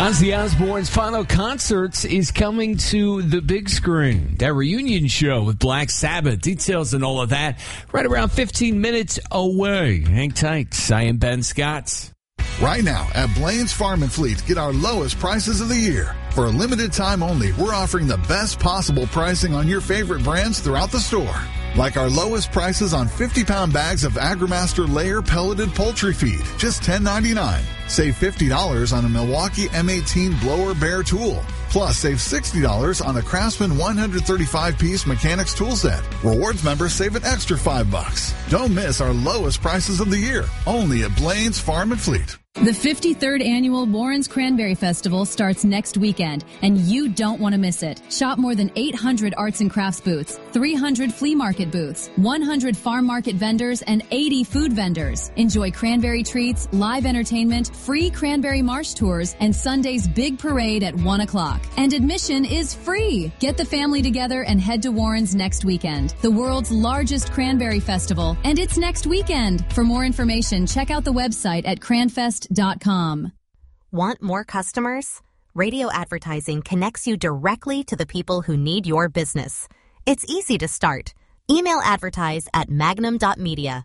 Ozzy Osbourne's final concerts is coming to the big screen. That reunion show with Black Sabbath. Details and all of that right around 15 minutes away. Hang tight. I am Ben Scott. Right now at Blaine's Farm and Fleet, get our lowest prices of the year. For a limited time only, we're offering the best possible pricing on your favorite brands throughout the store. Like our lowest prices on 50-pound bags of AgriMaster layer pelleted poultry feed, just $10.99. Save $50 on a Milwaukee M18 blower bear tool. Plus, save $60 on a Craftsman 135-piece mechanics tool set. Rewards members save an extra $5. Don't miss our lowest prices of the year. Only at Blaine's Farm and Fleet. The 53rd Annual Warren's Cranberry Festival starts next weekend, and you don't want to miss it. Shop more than 800 arts and crafts booths, 300 flea market booths, 100 farm market vendors, and 80 food vendors. Enjoy cranberry treats, live entertainment, free cranberry marsh tours, and Sunday's big parade at 1 o'clock. And admission is free. Get the family together and head to Warren's next weekend. The world's largest cranberry festival, and it's next weekend. For more information, check out the website at cranfest.com. Want more customers? Radio advertising connects you directly to the people who need your business. It's easy to start. Email advertise at magnum.media.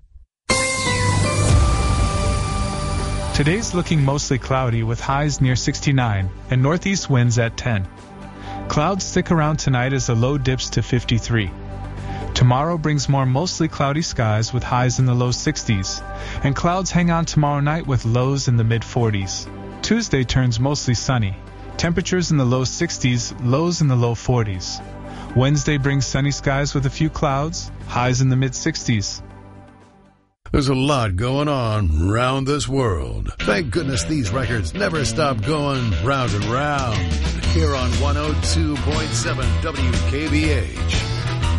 Today's looking mostly cloudy with highs near 69 and northeast winds at 10. Clouds stick around tonight as the low dips to 53. Tomorrow brings more mostly cloudy skies with highs in the low 60s, and clouds hang on tomorrow night with lows in the mid-40s. Tuesday turns mostly sunny. Temperatures in the low 60s, lows in the low 40s. Wednesday brings sunny skies with a few clouds, highs in the mid-60s. There's a lot going on round this world. Thank goodness these records never stop going round and round. Here on 102.7 WKBH.